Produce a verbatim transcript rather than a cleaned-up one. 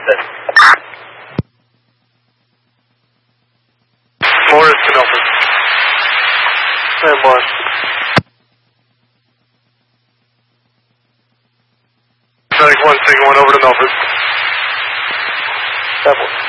Milford. Morris to Milford. Hey, Morris. Medic one, taking one over to Milford. Double.